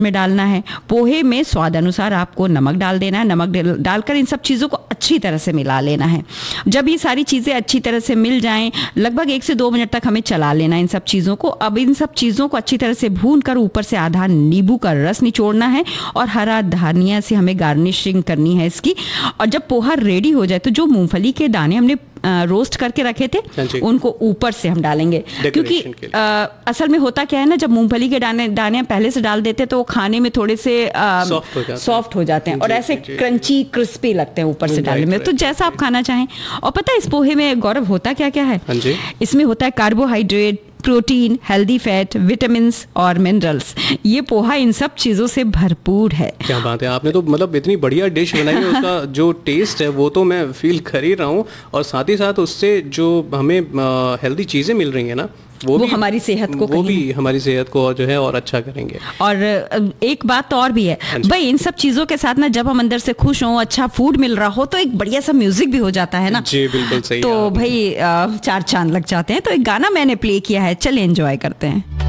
में डालना है। पोहे में स्वाद अनुसार आपको नमक डाल देना है। नमक डालकर इन सब चीज़ों को अच्छी तरह से मिला लेना है। जब ये सारी चीज़ें अच्छी तरह से मिल जाएं, लगभग 1 से 2 मिनट तक हमें चला लेना है इन सब चीज़ों को। अब इन सब चीज़ों को अच्छी तरह से भून कर ऊपर से आधा नींबू का रस निचोड़ना है और हरा धनिया से हमें गार्निशिंग करनी है इसकी। और जब पोहा रेडी हो जाए तो जो मूंगफली के दाने हमने रोस्ट करके रखे थे उनको ऊपर से हम डालेंगे, क्योंकि असल में होता क्या है ना, जब मूंगफली के दाने पहले से डाल देते हैं तो वो खाने में थोड़े से सॉफ्ट हो जाते हैं और ऐसे क्रंची क्रिस्पी लगते हैं ऊपर से डालने में। तो जैसा आप खाना चाहें। और पता है इस पोहे में गौरव होता क्या क्या है? इसमें होता है carbohydrate, protein, healthy fat, vitamin और मिनरल्स। ये पोहा इन सब चीज़ों से भरपूर है। क्या बात है, आपने तो मतलब इतनी बढ़िया डिश बनाई है, उसका जो टेस्ट है वो तो मैं फील कर ही रहा हूँ, और साथ ही साथ उससे जो हमें हेल्दी चीज़ें मिल रही हैं ना, वो हमारी सेहत को, वो भी हमारी सेहत को जो है और अच्छा करेंगे। और एक बात तो और भी है भाई, इन सब चीज़ों के साथ ना जब हम अंदर से खुश हों, अच्छा फूड मिल रहा हो, तो एक बढ़िया सा म्यूजिक भी हो जाता है ना। जी बिल्कुल सही। तो भाई 4 चांद लग जाते हैं। तो एक गाना मैंने प्ले किया है, चलिए एंजॉय करते हैं।